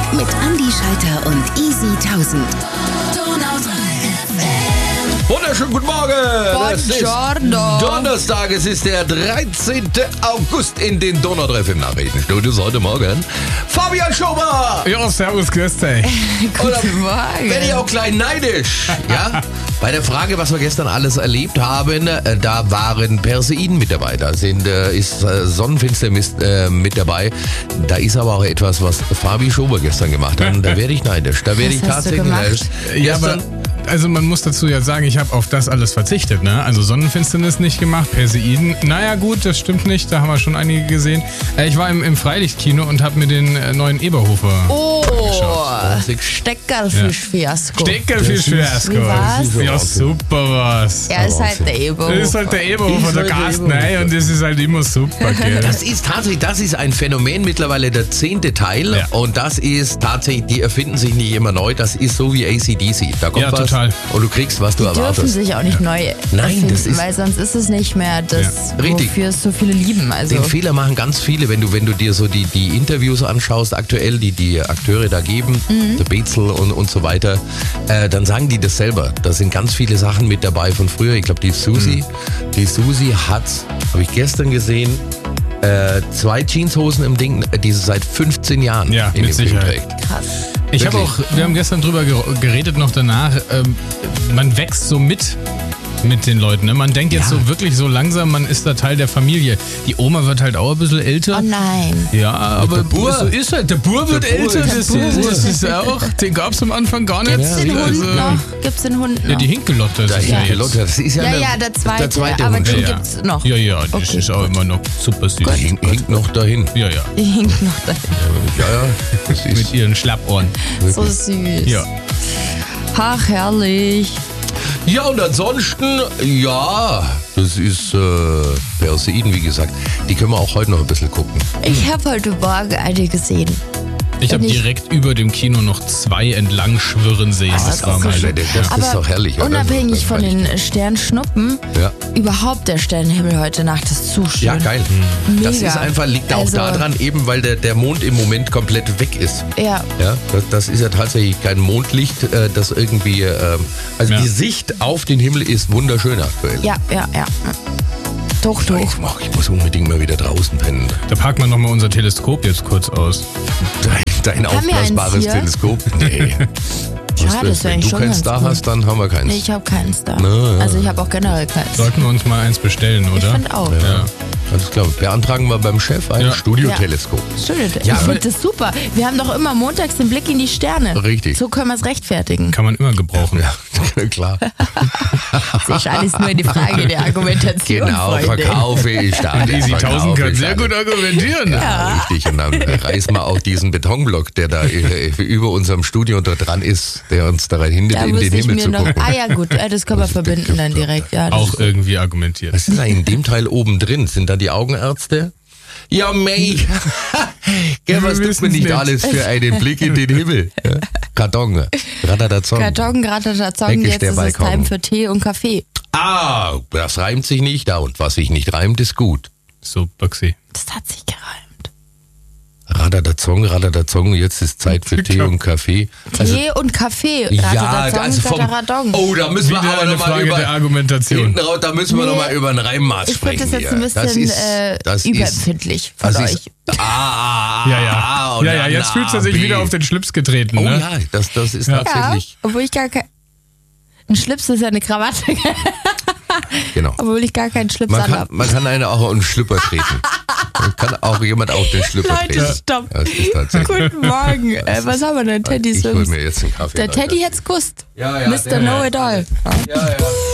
mit Andi Schalter und Easy 1000. Wunderschönen guten Morgen. Es ist Buongiorno. Donnerstag, es ist der 13. August in den Donau 3 FM Nachrichtenstudios. Heute Morgen Fabian Schober. Ja, servus, grüß dich. Guten Morgen. Werde ich auch gleich neidisch. Ja? Bei der Frage, was wir gestern alles erlebt haben, da waren Perseiden mit dabei. Da ist Sonnenfinsternis mit dabei. Da ist aber auch etwas, was Fabi Schober gestern gemacht hat. Und da werde ich neidisch. Da werde ich Was hast du tatsächlich gemacht? neidisch. Ja, aber also man muss dazu ja sagen, ich habe auf das alles verzichtet, ne? Also Sonnenfinsternis nicht gemacht, Perseiden, naja gut, das stimmt nicht, da haben wir schon einige gesehen. Ich war im Freilichtkino und habe mir den neuen Eberhofer Steckerfisch-Fiasko. Steckerfisch-Fiasko. Wie war's? Ja, super was. Er ist halt der Eberhofer. Das ist halt der Eberhofer, der Carsten, ey, und das ist halt immer super, gell? Das ist ein Phänomen, mittlerweile der 10. Teil. Ja. Und das ist tatsächlich, die erfinden sich nicht immer neu. Das ist so wie AC/DC. Da kommt Ja, was total. und du kriegst, was du Die dürfen erwartest. sich auch nicht neu Nein, erfinden, das ist- weil sonst ist es nicht mehr das, Ja. Richtig. wofür es so viele lieben. Also Den Fehler machen ganz viele, wenn du dir so die Interviews anschaust, aktuell, die Akteure da geben, der Bezel und so weiter, dann sagen die das selber. Da sind ganz viele Sachen mit dabei von früher. Ich glaube, die Susi hat, habe ich gestern gesehen, 2 Jeanshosen im Ding, die sie seit 15 Jahren Ja, in mit dem Film Sicherheit. trägt. krass. Ich habe Wirklich? auch, wir haben gestern drüber geredet noch danach, man wächst so mit den Leuten. Ne? Man denkt jetzt Ja. so wirklich so langsam, man ist da Teil der Familie. Die Oma wird halt auch ein bisschen älter. Oh nein. Ja, aber der Bur. so ist halt. Der Bur wird Der Bur älter, ist- das der Bur. ist auch, den gab es am Anfang gar nicht. Gibt's den Hund noch? Gibt's den Hund noch? Ja, die Hinkelotte ist Da es ja ist die jetzt. Lotte, das ist ja, der zweite, aber Hund. den Ja, ja. gibt's noch. Ja, ja, das Okay. ist auch immer noch super süß. Die hinkt noch dahin. Ja, ja. Die hinkt noch dahin. Ja, das ist Mit ihren Schlappohren. So süß. Ja. Ach, herrlich. Ja, und ansonsten, ja, das ist Perseiden, wie gesagt. Die können wir auch heute noch ein bisschen gucken. Ich habe heute Morgen eine gesehen. Ich habe Nicht- direkt über dem Kino noch 2 entlang schwirren sehen. das war ist so mein- schön. Das Aber ist doch herrlich, oder? unabhängig von den Sternschnuppen, Ja. überhaupt der Sternenhimmel heute Nacht ist zu schön. Ja, geil. Das Mega. ist einfach, liegt auch Also- daran, eben weil der Mond im Moment komplett weg ist. Ja. Ja, das ist ja tatsächlich kein Mondlicht, das irgendwie, also Ja. die Sicht auf den Himmel ist wunderschön aktuell. Ja. Doch. Ich muss unbedingt mal wieder draußen pennen. Da packen wir nochmal unser Teleskop jetzt kurz aus. Dein Haben wir eins aufblasbares hier? Teleskop? Nee. Schade, das wäre Wenn eigentlich du schon keins ganz da cool. hast, dann haben wir keins. Nee, ich habe keins da. Na, ja. Also ich habe auch generell keins. Sollten wir uns mal eins bestellen, Ich oder? finde auch. Ja. Ganz klar. Beantragen wir beim Chef ein Ja. Studioteleskop. Schön. Ja, Ich aber- finde das super. Wir haben doch immer montags den Blick in die Sterne. Richtig. So können wir es rechtfertigen. Kann man immer gebrauchen. Ja, klar. Das ist alles nur eine Frage der Argumentation. Genau, Freunde. verkaufe ich da. Easy 1000 kann sehr gut argumentieren. Ja, richtig. Und dann reißen wir auch diesen Betonblock, der da über unserem Studio da dran ist, der uns daran hindert, Da in den müsste ich Himmel mir zu noch. gucken. Ah ja, gut, das können wir verbinden dann direkt. Ja, das Auch irgendwie argumentiert. Was ist da in dem Teil oben drin? Sind da die Augenärzte? Ja, mei. Gell, was Wir tut man wissen's nicht nicht. alles für einen Blick in den Himmel? Ja? Karton. Radadazon. Karton, Grattatazon, Weg ist jetzt der ist es Balkon. Time für Tee und Kaffee. Ah, das reimt sich nicht. Da und was sich nicht reimt, ist gut. So, Baxi. Das hat sich gereimt. Radadazon, jetzt ist Zeit für Tee und Kaffee. Tee und Kaffee. Ja, also vom, Radadazon. oh, da müssen wir Wieder aber eine noch mal Frage der über, Argumentation. hinten raus, da müssen wir Nee, noch mal über einen Reimmaß Ich finde sprechen. das jetzt ein hier. bisschen das überempfindlich von das euch. ist, Ja, und ja, dann jetzt fühlt er sich B. wieder auf den Schlips getreten. Oh Ne? ja, das ist Ja. tatsächlich, Obwohl ich gar kein... Ein Schlips ist ja eine Krawatte, genau. obwohl ich gar keinen Schlips Man anhabe. kann einen auch auf den Schlüpper treten. Man kann auch jemand auf den Schlüpper Leute, treten. stopp. Das ist tatsächlich. Guten Morgen. Was haben wir denn, Teddy Ich hol Sims? mir jetzt einen Kaffee. Der Leute. Teddy hätt's gewusst. Ja, Mr. Know-it-all. Ja, ja.